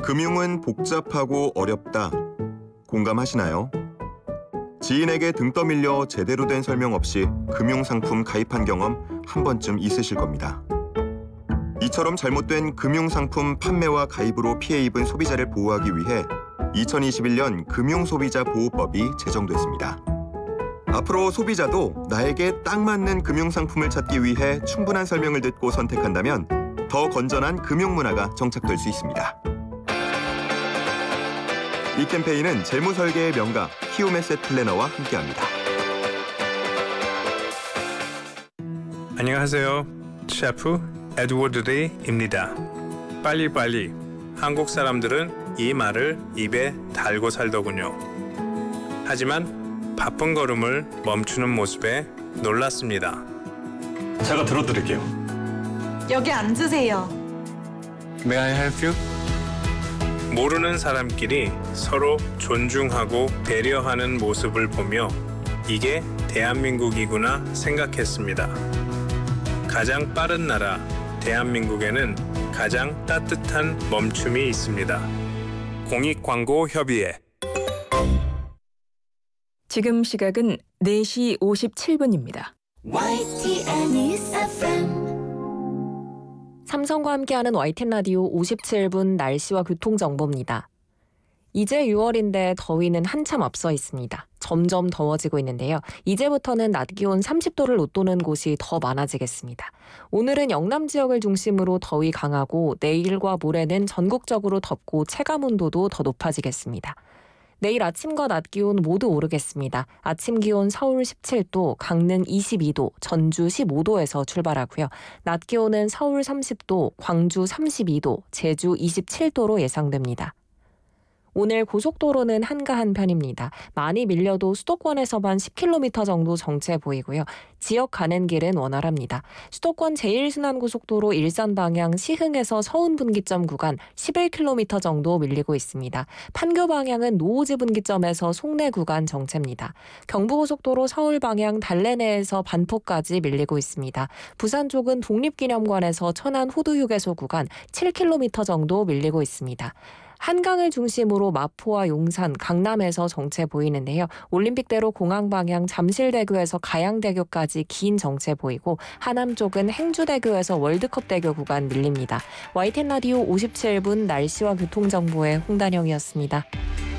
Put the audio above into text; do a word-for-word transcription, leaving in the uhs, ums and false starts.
금융은 복잡하고 어렵다. 공감하시나요? 지인에게 등 떠밀려 제대로 된 설명 없이 금융상품 가입한 경험 한 번쯤 있으실 겁니다. 이처럼 잘못된 금융상품 판매와 가입으로 피해 입은 소비자를 보호하기 위해 이천이십일 년 금융소비자보호법이 제정됐습니다. 앞으로 소비자도 나에게 딱 맞는 금융상품을 찾기 위해 충분한 설명을 듣고 선택한다면 더 건전한 금융문화가 정착될 수 있습니다. 이 캠페인은 재무설계의 명가 키움에셋 플래너와 함께합니다. 안녕하세요. 셰프 에드워드 데이입니다. 빨리빨리. 한국 사람들은 이 말을 입에 달고 살더군요. 하지만 바쁜 걸음을 멈추는 모습에 놀랐습니다. 제가 들어드릴게요. 여기 앉으세요. May I help you? 모르는 사람끼리 서로 존중하고 배려하는 모습을 보며 이게 대한민국이구나 생각했습니다. 가장 빠른 나라 대한민국에는 가장 따뜻한 멈춤이 있습니다. 공익광고협의회. 지금 시각은 네 시 오십칠 분입니다. 와이티엔 News 에프엠 삼성과 함께하는 와이티엔 라디오 오십칠 분 날씨와 교통정보입니다. 이제 유월인데 더위는 한참 앞서 있습니다. 점점 더워지고 있는데요. 이제부터는 낮 기온 삼십 도를 웃도는 곳이 더 많아지겠습니다. 오늘은 영남 지역을 중심으로 더위 강하고 내일과 모레는 전국적으로 덥고 체감온도도 더 높아지겠습니다. 내일 아침과 낮 기온 모두 오르겠습니다. 아침 기온 서울 십칠 도, 강릉 이십이 도, 전주 십오 도에서 출발하고요. 낮 기온은 서울 삼십 도, 광주 삼십이 도, 제주 이십칠 도로 예상됩니다. 오늘 고속도로는 한가한 편입니다. 많이 밀려도 수도권에서만 십 킬로미터 정도 정체 보이고요. 지역 가는 길은 원활합니다. 수도권 제일 순환고속도로 일산 방향 시흥에서 서운 분기점 구간 십일 킬로미터 정도 밀리고 있습니다. 판교 방향은 노오지 분기점에서 송내 구간 정체입니다. 경부고속도로 서울 방향 달래내에서 반포까지 밀리고 있습니다. 부산 쪽은 독립기념관에서 천안 호두휴게소 구간 칠 킬로미터 정도 밀리고 있습니다. 한강을 중심으로 마포와 용산, 강남에서 정체 보이는데요. 올림픽대로 공항 방향 잠실대교에서 가양대교까지 긴 정체 보이고 하남 쪽은 행주대교에서 월드컵대교 구간 밀립니다. 와이티엔 라디오 오십칠 분 날씨와 교통정보의 홍단영이었습니다.